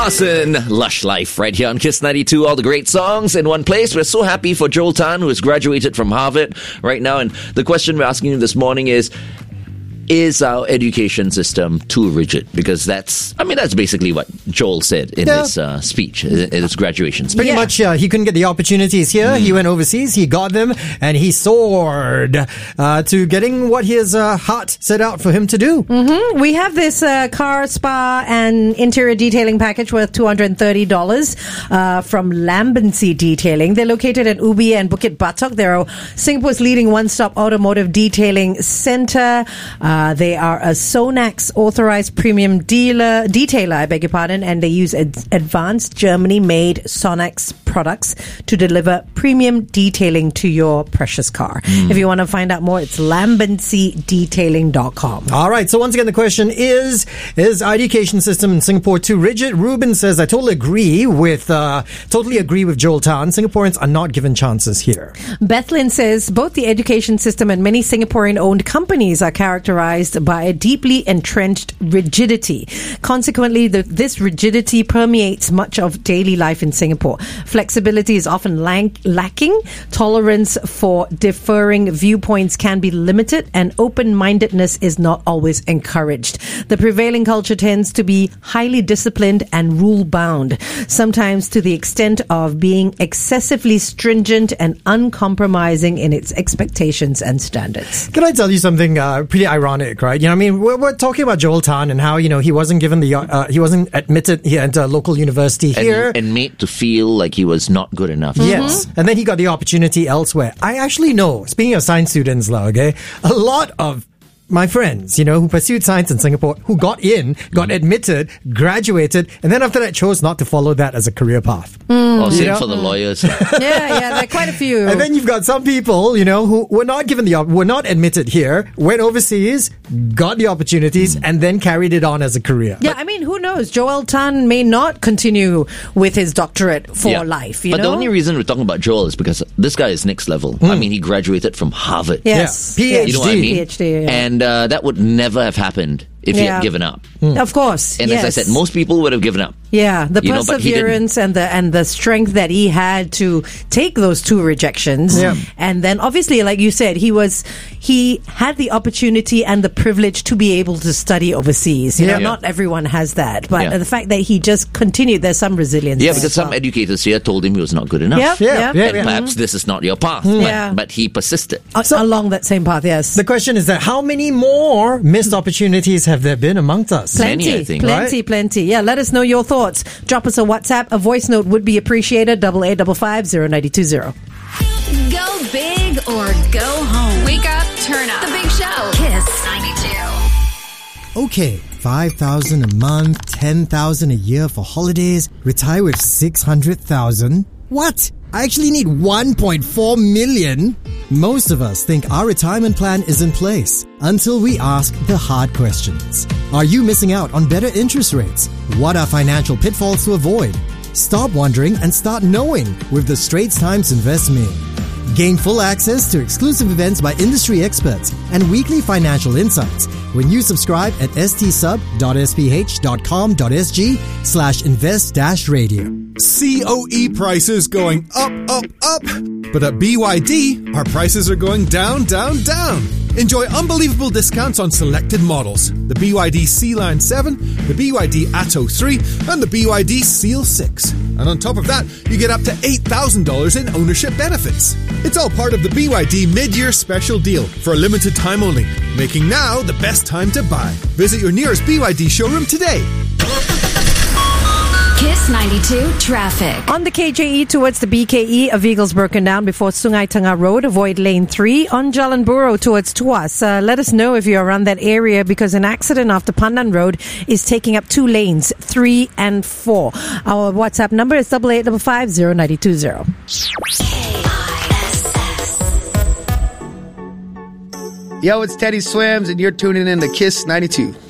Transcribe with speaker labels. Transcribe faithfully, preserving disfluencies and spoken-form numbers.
Speaker 1: Lawson, Lush Life, right here on Kiss ninety-two. All the great songs in one place. We're so happy for Joel Tan, who has graduated from Harvard right now. And the question we're asking you this morning is, is our education system too rigid? Because that's, I mean, that's basically what Joel said in
Speaker 2: Yeah.
Speaker 1: his uh, speech, in his graduation speech.
Speaker 2: Pretty
Speaker 3: Yeah.
Speaker 2: much, uh, he couldn't get the opportunities here.
Speaker 1: Mm.
Speaker 2: He went overseas, he got them, and he soared uh, to getting what his uh, heart set out for him to do.
Speaker 3: Mm-hmm. We have this uh, car, spa, and interior detailing package worth two hundred thirty dollars uh, from Lambency Detailing. They're located at Ubi and Bukit Batok. They're Singapore's leading one-stop automotive detailing center. Uh, they are a Sonax authorized premium dealer, detailer, I beg your pardon, and they use ad- advanced Germany-made Sonax products to deliver premium detailing to your precious car.
Speaker 2: Mm.
Speaker 3: If you want to find out more, it's lambency detailing dot com.
Speaker 2: All right, so once again, the question is, is our education system in Singapore too rigid? Ruben says, I totally agree with, uh, totally agree with Joel Tan. Singaporeans are not given chances here.
Speaker 3: Bethlyn says both the education system and many Singaporean-owned companies are characterized by a deeply entrenched rigidity. Consequently, the, this rigidity permeates much of daily life in Singapore. Flexibility is often lank, lacking. Tolerance for differing viewpoints can be limited, and open-mindedness is not always encouraged. The prevailing culture tends to be highly disciplined and rule-bound, sometimes to the extent of being excessively stringent and uncompromising in its expectations and standards.
Speaker 2: Can I tell you something uh, pretty ironic, right? You know, I mean, we're, we're talking about Joel Tan and how, you know, he wasn't given the, uh, he wasn't admitted here into a local university here.
Speaker 1: And, and made to feel like he was not good enough.
Speaker 2: Yes. And then he got the opportunity elsewhere. I actually know, speaking of science students, lah, okay, a lot of my friends, you know, who pursued science in Singapore, who got in, got admitted, graduated, and then after that chose not to follow that as a career path.
Speaker 1: Or same
Speaker 2: You know?
Speaker 1: for the lawyers.
Speaker 3: Yeah, yeah, there are quite a few.
Speaker 2: And then you've got some people, you know, who were not given the, op- were not admitted here, went overseas, got the opportunities, and then carried it on as a career.
Speaker 3: Yeah, I mean, who knows? Joel Tan may not continue with his doctorate for
Speaker 1: Yeah.
Speaker 3: life, you
Speaker 1: but
Speaker 3: know?
Speaker 1: the only reason we're talking about Joel is because this guy is next level. I mean, he graduated from Harvard.
Speaker 3: Yes.
Speaker 2: Yeah.
Speaker 3: yes.
Speaker 1: You know what I mean?
Speaker 3: PhD, yeah.
Speaker 1: And uh, that would never have happened if he
Speaker 3: Yeah.
Speaker 1: had given up.
Speaker 3: Of course.
Speaker 1: And
Speaker 3: yes.
Speaker 1: as I said, most people would have given up.
Speaker 3: Yeah, the
Speaker 1: You know, but he didn't.
Speaker 3: perseverance and the and the strength that he had to take those two rejections,
Speaker 2: Yeah.
Speaker 3: and then obviously, like you said, he was he had the opportunity and the privilege to be able to study overseas. You
Speaker 2: Yeah.
Speaker 3: know,
Speaker 1: Yeah.
Speaker 3: not everyone has that, but
Speaker 1: Yeah.
Speaker 3: the fact that he just continued, there's some resilience.
Speaker 1: Yeah,
Speaker 3: there
Speaker 1: because
Speaker 3: as
Speaker 1: some
Speaker 3: well.
Speaker 1: educators here told him he was not good enough.
Speaker 3: Yeah,
Speaker 2: Yeah,
Speaker 3: yeah,
Speaker 2: yeah,
Speaker 1: And perhaps this is not your path.
Speaker 3: Yeah.
Speaker 1: But, but he persisted.
Speaker 3: A- along that same path. Yes,
Speaker 2: The question is that how many more missed opportunities have there been amongst us?
Speaker 1: Many,
Speaker 3: Plenty,
Speaker 1: I think.
Speaker 3: plenty,
Speaker 2: Right?
Speaker 3: plenty. Yeah, let us know your thoughts. Drop us a WhatsApp. A voice note would be appreciated. Double eight double five zero ninety two zero.
Speaker 4: Go big or go home. Wake up, turn up. The Big Show. Kiss ninety-two.
Speaker 2: Okay, five thousand a month, ten thousand a year for holidays, retire with six hundred thousand. What? I actually need one point four million? Most of us think our retirement plan is in place until we ask the hard questions. Are you missing out on better interest rates? What are financial pitfalls to avoid? Stop wondering and start knowing with the Straits Times Invest Me. Gain full access to exclusive events by industry experts and weekly financial insights when you subscribe at stsub.sph.com.sg slash invest dash radio.
Speaker 5: C O E prices going up, up, up. But at B Y D, our prices are going down, down, down. Enjoy unbelievable discounts on selected models. The B Y D Sea-Line seven, the B Y D Atto three, and the B Y D Seal six. And on top of that, you get up to eight thousand dollars in ownership benefits. It's all part of the B Y D mid-year special deal for a limited time only, making now the best time to buy. Visit your nearest B Y D showroom today.
Speaker 4: Kiss ninety-two traffic.
Speaker 3: On the K J E towards the B K E, a vehicle's broken down before Sungai Tengah Road. Avoid lane three. On Jalan Buroh towards Tuas, uh, let us know if you're around that area because an accident after Pandan Road is taking up two lanes, three and four. Our WhatsApp number is double eight double five zero ninety two zero.
Speaker 6: Yo, it's Teddy Swims, and you're tuning in to Kiss ninety-two.